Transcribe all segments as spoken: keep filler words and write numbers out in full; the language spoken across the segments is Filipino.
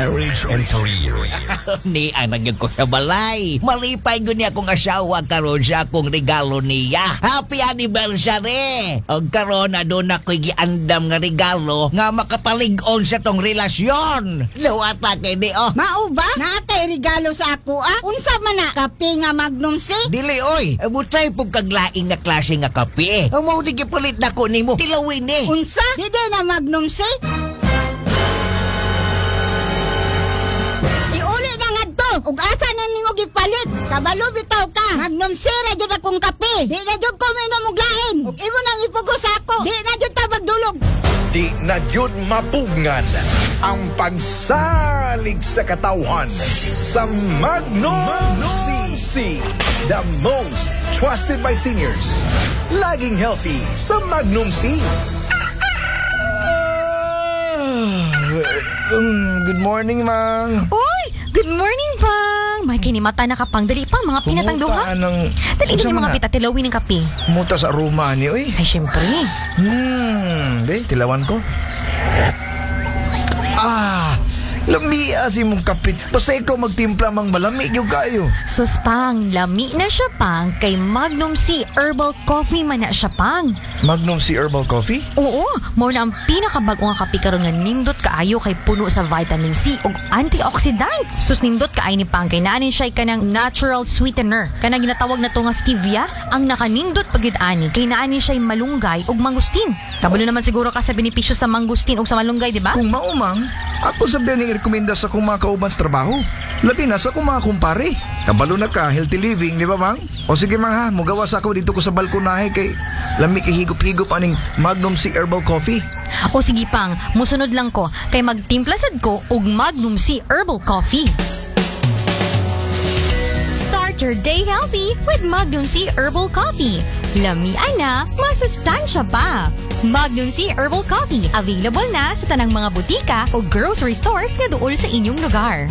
marriage and career. Ni anang yung ko sa balay. Malipay ko niya kong asawa karon sa akong regalo niya. Happy anniversary! Og karon na doon ako'y giandam nga regalo nga makapalig-on sa tong relasyon. Lawata kay di oh. Mao ba? Natay regalo sa ako ah? Unsa man na? Kape nga Magnum C? Dili oy, butay pug kaglaing na klase nga kape. Ang mao di gipalit nako nimo. Tilawin ni. Unsa? Dili na Magnum C? Iuli na nga to. Ug asa na ninyo gipalit? Kabalo bitaw ka. Magnum C ra jud akong kape. Di na jud ko minom og lain. Ug imo nang ipugos ako. Di na jud ta magdulog. Di na yun mapugngan ang pagsalig sa katawhan sa Magnum C. The most trusted by seniors. Laging healthy sa Magnum C. Um, good morning, Mang. Uy! Good morning, Pang! May kinimata na kapang. Dali pa, mga pinatang duha. Ng... Dali din mga pita, tilawin ng kape. Muta sa ruma ni, uy. Ay, syempre. Hmm, be, tilawan ko. Ah! Lamia si mong kapit. Basta ikaw magtimpla mang malamig yung kayo. Sus, Pang, lami na siya, Pang. Kay Magnum C Herbal Coffee man na siya, Pang. Magnum C Herbal Coffee? Oo, mo na ang pinakabag-o nga kape karon nga nindot kaayo kay puno sa vitamin C ug antioxidants. Sus, nindot kaay ni Pang kay naanin siya kanang natural sweetener. Kanang ginatawag na to nga stevia, ang nakanindot pagid ani kay naanin siya malunggay ug mangustin. Kabalo naman siguro ka sa benepisyo sa mangustin ug sa malunggay, di ba? Kung maumang, ako sabihin ni rekomenda sa kung mga kauban sa trabaho. Labi na sa kung mga kumpare. Kabalo na ka, healthy living, di ba, Mang? O sige, Mang, ha, mugawas ako dito ko sa balkonahe kay lami kay higop-higop aning Magnum C Herbal Coffee. O sige, Pang, musunod lang ko kay magtimpla sad ko og Magnum C Herbal Coffee. Start your day healthy with Magnum C Herbal Coffee. Lamian na, masustansya pa. Magnum C Herbal Coffee. Available na sa tanang mga butika o grocery stores na dool sa inyong lugar.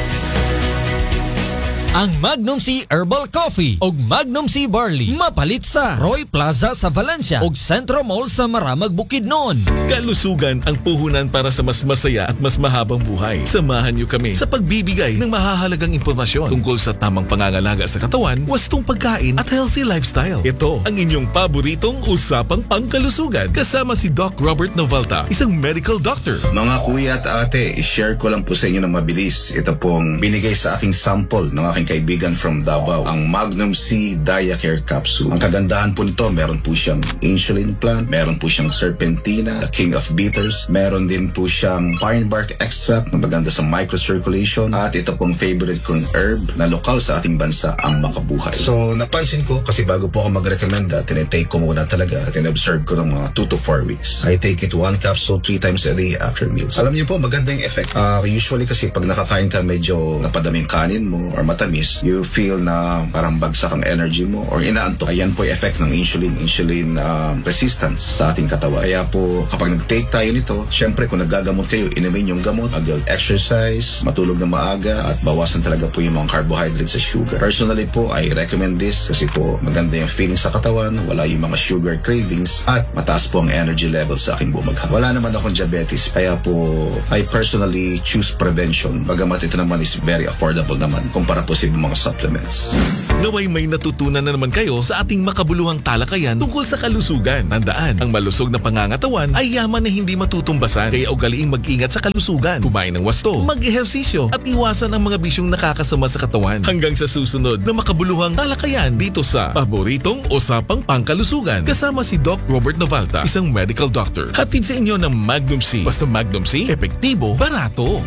Ang Magnum C Herbal Coffee ug Magnum C Barley mapalit sa Roy Plaza sa Valencia ug Centro Mall sa Maramag, Bukidnon. Kalusugan ang puhunan para sa mas masaya at mas mahabang buhay. Samahan niyo kami sa pagbibigay ng mahahalagang impormasyon tungkol sa tamang pangangalaga sa katawan, wastong pagkain at healthy lifestyle. Ito ang inyong paboritong usapang pangkalusugan kasama si Doc Robert Novalta, isang medical doctor. Mga kuya at ate, i-share ko lang po sa inyo ng mabilis. Ito pong binigay sa aking sample ng aking kaibigan from Davao, ang Magnum C Diacare Capsule. Ang kagandahan po nito, meron po siyang insulin plant, meron po siyang serpentina, the king of bitters, meron din po siyang pine bark extract na maganda sa microcirculation, at ito pong favorite kong herb na lokal sa ating bansa, ang makabuhay. So, napansin ko, kasi bago po ako mag-recommend, tinitake ko muna talaga at in-observe ko ng mga two to four weeks. I take it one capsule three times a day after meals. Alam niyo po, maganda yung effect. Uh, usually kasi pag nakakain ka medyo napadaming kanin mo or matamis, you feel na parang bagsak ang energy mo or inaantok. Ayan po yung effect ng insulin, insulin uh, resistance sa ating katawan. Kaya po kapag nag-take tayo nito, syempre kung nagagamot kayo, inumin yung gamot, mag-exercise, matulog na maaga, at bawasan talaga po yung mga carbohydrates sa sugar. Personally po, I recommend this kasi po maganda yung feeling sa katawan, wala yung mga sugar cravings, at mataas po ang energy level sa aking bumagha. Wala naman akong diabetes, kaya po I personally choose prevention. Bagamat ito naman is very affordable naman kumpara po sa mga supplements. Naway may natutunan na naman kayo sa ating makabuluhang talakayan tungkol sa kalusugan. Tandaan, ang malusog na pangangatawan ay yaman na hindi matutumbasan. Kaya ugaliing mag-ingat sa kalusugan. Kumain ng wasto, mag-ehersisyo, at iwasan ang mga bisyong nakakasama sa katawan. Hanggang sa susunod na makabuluhang talakayan dito sa paboritong usapang pangkalusugan. Kasama si Doc Robert Novalta, isang medical doctor. Hatid sa inyo ng Magnum C. Basta Magnum C, epektibo, barato.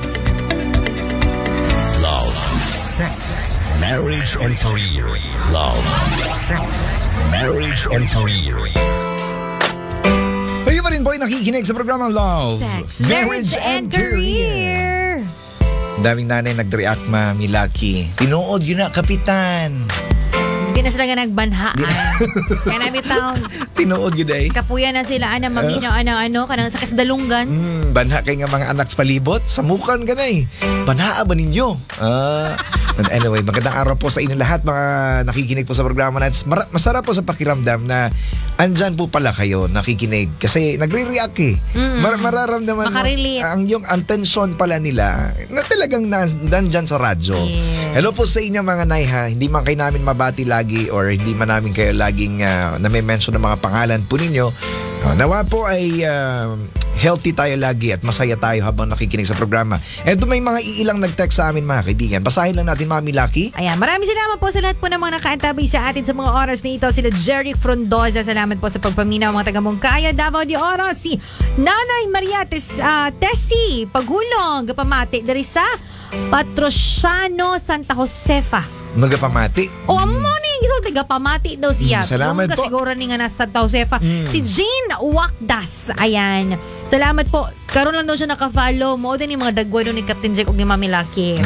Love, sex, marriage and career. Love, sex, marriage and career. Kayo pa rin boy nakikinig sa programang Love, Sex, Marriage, and Career. Daming nanay nag-react, Mami Lucky. Tinuod yun na, Kapitan. Hindi na sila nga nagbanhaan. Kaya namin taong Tinuod yun ay. kapuya na sila, ana, maminaw, ano, ano, kanang sa kasdalunggan. Hmm, banha kay nga mga anak sa palibot. Samukan ka na eh. Banhaa ba ninyo? Ah... And anyway, magandang araw po sa inyo lahat mga nakikinig po sa programa natin. Mar- masarap po sa pakiramdam na andyan po pala kayo nakikinig kasi nagre-react eh. Mar- mararamdaman mo Makarelate. ang yung attention pala nila na talagang na, nandyan sa radyo. Yes. Hello po sa inyo mga nay ha. Hindi man kayo namin mabati lagi or hindi man namin kayo laging uh, na-mention ng mga pangalan po ninyo. Uh, nawa po ay uh, healthy tayo lagi at masaya tayo habang nakikinig sa programa. Eto may mga iilang nag-text sa amin mga kaibigan. Basahin lang natin Mami Lucky. Ayan, maraming salamat po sa lahat po ng mga nakaantabay sa atin sa mga oras na ito. Sila Jerry Frondoza, salamat po sa pagpaminaw mga taga Mongkaya, Davao de Oro. Si Nanay Maria Tes, uh, Tessie Pagulong, Gapamati, dari sa Patrociano, Santa Josefa. Magapamati. O, amo ni, isang taga-pamati daw siya. Mm, salamat Kung po. kasiguro ni nga nasa Santa Josefa. Mm. Si Jane Wakdas, ayan. Salamat po. Karoon lang daw siya naka-follow. Mo din yung mga dagway doon ni Captain Jack o ni Mami Lucky.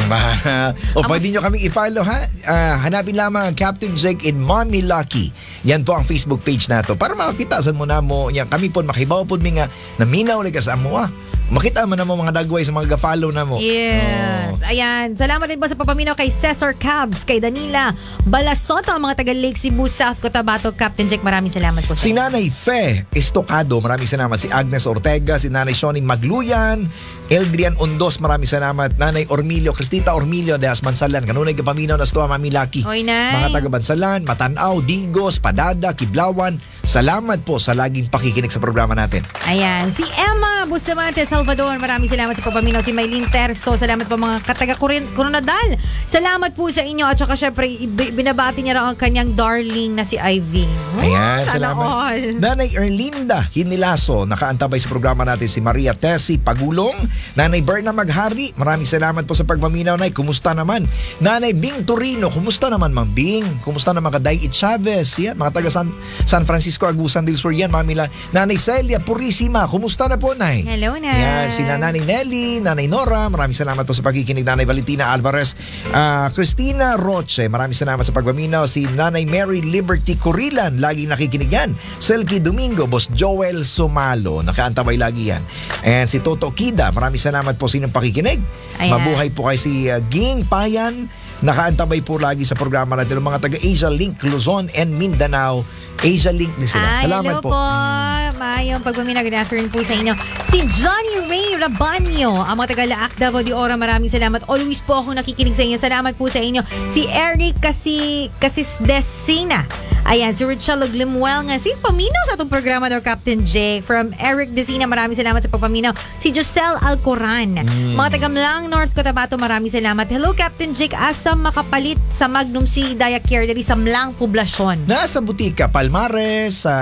o pwede nyo kaming i-follow ha. Uh, hanapin lamang ang Captain Jake and Mommy Lucky. Yan po ang Facebook page nato. Para makakita saan mo na mo. Yan, kami po makibaw po mi nga naminaw ulit ka sa mo ah. Makita mo na mo mga dagway sa mga ga-follow na mo. Yes. Oh. Ayan. Salamat din po sa papaminaw kay Cesar Cabs, kay Danila Balasoto, ang mga taga Lake Cebu, South Cotabato. Captain Jack, maraming salamat po. Si Nanay Fe Estocado, maraming salamat. Si Agnes Ortega, si Nanay Shoni Magluyan, Eldrian Ondos, maraming salamat. Nanay Ormilio, Cristita Ormilio de Asmansalan, kanunay kapaminaw na sto Mami Lucky. Oy, Nay. Mga taga Bansalan, Matanaw, Digos, Padada, Kiblawan, salamat po sa laging pakikinig sa programa natin. Ayan. Si Emma Bustamante Salvador, maraming salamat sa papaminaw. Si Maylene Terso, salamat po mga kataga Coronadal. Salamat po sa inyo. At saka syempre, binabati niya raw ang kanyang darling na si Ivy. Ayan, Sana salamat. all. Nanay Erlinda Hinilaso, nakaantabay sa programa natin si Maria Tessie Pagulong. Nanay Berna Maghari, maraming salamat po sa pagmaminaw. Nay, kumusta naman? Nanay Bing Torino, kumusta naman Mang Bing? Kumusta naman Kaday It Chavez? Yan, mga taga San, San Francisco, Agusan del Sur yan, Mamila. Nanay Celia Purisima, kumusta na po, Nay? Hello, Nay. Yan, si Nanay Nelly, Nanay Nora, maraming salamat po sa pagkikinig. Nanay Valentina Alvarez, uh, Christina Roche, maraming salamat sa pagmaminaw. Si Nanay Mary Liberty Corilan, laging nakikinig yan. Selky Domingo, Boss Joel Sumalo, nakaantabay lagi yan. And si Toto Kida, maraming salamat po sa inyong pakikinig. Ayan. Mabuhay po kay si uh, Ging Payan, nakaantabay po lagi sa programa natin ng mga taga Asia Link, Luzon and Mindanao. Asia Link din sila. Ay, Salamat hello po. po. Mayong pagpaminaw. Good afternoon po sa inyo. Si Johnny Ray Rabanyo, ang mga taga-Laak Davao de Oro, maraming salamat. Always po ako nakikinig sa inyo. Salamat po sa inyo. Si Eric kasi Casisdesina. Ayan, si Richard Limuel nga. Si paminaw sa itong programa daw, Captain Jake. From Eric Desina, maraming salamat sa pagpaminaw. Si Giselle Alcoran. Mm. Mga taga-Mlang North Cotabato, maraming salamat. Hello, Captain Jake. Asa makapalit sa Magnum C Daya Care dari sa Mlang Poblasyon. Nasa butika, Palmares, sa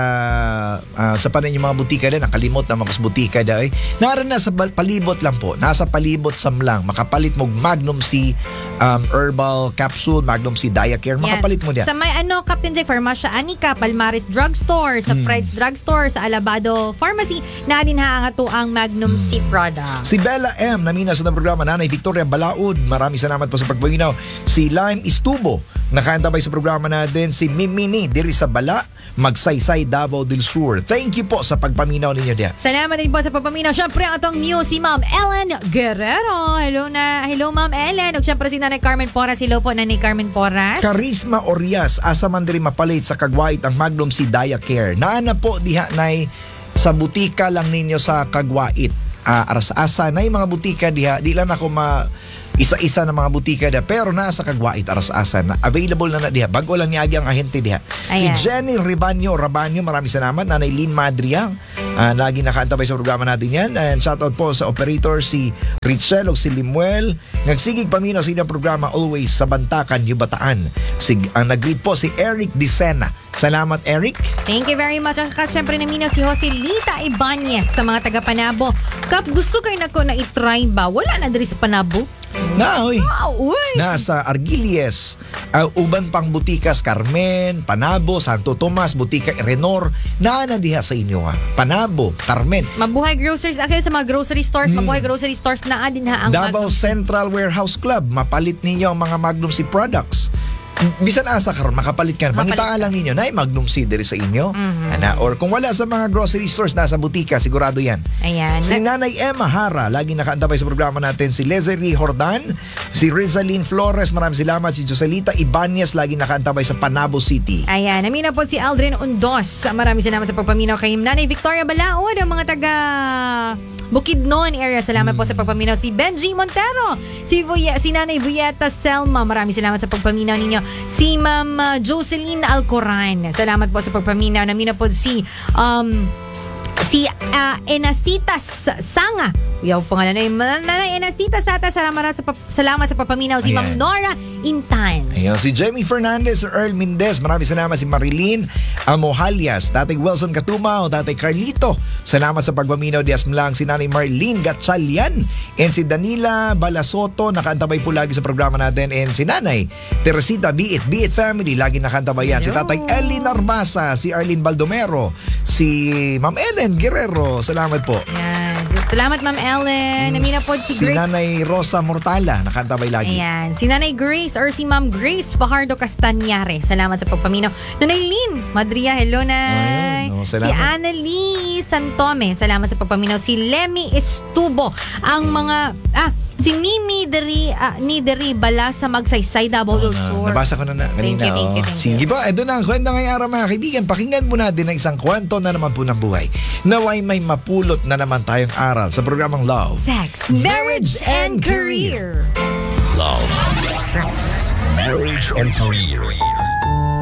uh, sa panin yung mga butika din, nakalimot na mga butika dahil. Naran na sa palibot lang po, nasa palibot sa Mlang, makapalit mo Magnum C um, Herbal Capsule, Magnum C Daya Care, makapalit mo diyan. Sa may ano, Captain Jake, Farmacia Anika, Palmares Drugstore, sa Hmm. Fried's Drugstore, sa Alabado Pharmacy, na din ha to ang Magnum C product. Si Bella M, namina sa programa, Nanay Victoria Balaud, maraming salamat po sa pagpaminaw. Si Lime Istubo, nakaantabay sa programa natin. Si Mimini, diri sa Bala, Magsaysay, Davao del Sur. Thank you po sa pagpaminaw ninyo diyan. Salamat din po sa pagpaminaw. Siyempre, ang atong news, si Ma'am Ellen Guerrero. Hello na. Hello, Ma'am Ellen. O siyempre, si Nanay Carmen Porras. Hello po, Nanay Carmen Porras. Karisma Orias, asa man diri mapalit sa Kagwait ang Magnum C Daya Care. Naana po diha nay sa butika lang ninyo sa Kagwait. Uh, aras-asa na mga butika diha. Di lang ako ma isa-isa na mga butika diha, pero nasa Kagwait aras-asa na available na na diha. Bago lang niagi ang ahente diha. Si Ayan. Jenny Ribanyo Rabanyo, maraming salamat. Nanay Lynn Madriang, uh, lagi nakaantabay sa programa natin yan. And shoutout po sa operator si Richel o si Limuel. Nagsigig paminaw sa inyong programa always sa Bantakan, Yubataan. Sig ang nag-greet po si Eric Dicena. Salamat, Eric. Thank you very much. At syempre namin si Joselita Ibanez sa mga taga Panabo. Kap, gusto kayo na ko na itry ba? Wala na diri sa Panabo. Na, oy. Wow, uy. Nasa Argilies, uh, uban pang butikas Carmen, Panabo, Santo Tomas, butika Renor, na na diha sa inyo ha. Panabo, Carmen. Mabuhay groceries. Okay, sa mga grocery stores, Hmm. mabuhay grocery stores na din ha ang Davao Magnum. Central Warehouse Club, mapalit ninyo ang mga Magnum C products. bisan asa karon makapalit ka. Pangitaan lang ninyo na Magnum C diri sa inyo. Ana, or kung wala sa mga grocery stores, nasa butika, sigurado yan. Ayan. Si Nanay Emma Hara, lagi nakaantabay sa programa natin. Si Lezery Hordan, si Rizalyn Flores, maraming salamat. Si Joselita Ibanez, lagi nakaantabay sa Panabo City. Ayan, namina po si Aldrin Undos. Maraming salamat sa pagpaminaw kay Nanay Victoria Balaod, ang mga taga Bukidnon area. Salamat po sa pagpaminaw. Si Benji Montero, si, Vuye, si Nanay Vuyeta Selma, maraming salamat sa pagpaminaw ninyo. Si Ma'am uh, Jocelyn Alcoran, salamat po sa pagpaminaw. Namina po si um, si uh, Enasitas Sanga. Yaw pangalan na yung Nanay Enasitas Sata. Salamat sa, salamat sa pagpaminaw. Si Ma'am Nora Intan. Ayan, si Jamie Fernandez, Earl Mendez, maraming salamat. Si Marilyn Amohalias, Tatay Wilson Katumaw, Tatay Carlito, salamat sa pagpaminaw. Dias lang si Nanay Marlene Gatchalian, and si Danila Balasoto, nakaantabay po lagi sa programa natin, and si Nanay Teresita Be It, Be It Family, lagi nakaantabay yan. Si Tatay Ellie Narbasa, si Arlene Baldomero, si Ma'am Ellen Guerrero, salamat po. Ayan. Salamat Ma'am Ellen. Namina po si Si Grace. Nanay Rosa Mortala, nakaantabay lagi. Ayan. Si Nanay Grace or si Ma'am Grace Fajardo Castañare. Salamat sa pagpaminaw. Nanay Lynn Madria, hello Nay. Ayun, oh, si salamat. Annalie Santome, salamat sa pagpaminaw. Si Lemmy Estubo. Ang mga, ah, si Mimi Deri, ah, ni Deri Bala sa Magsaysay, Davao del Ah, Sur. nabasa ko na na Thank kanina. you, thank you, oh. thank you. Sige po, eto na ang kwento ngayong araw mga kaibigan. Pakinggan mo natin ang isang kwento na naman po ng buhay. Naway may mapulot na naman tayong aral sa programang Love, Sex, Marriage, and Career. Love, sex, marriage, and career.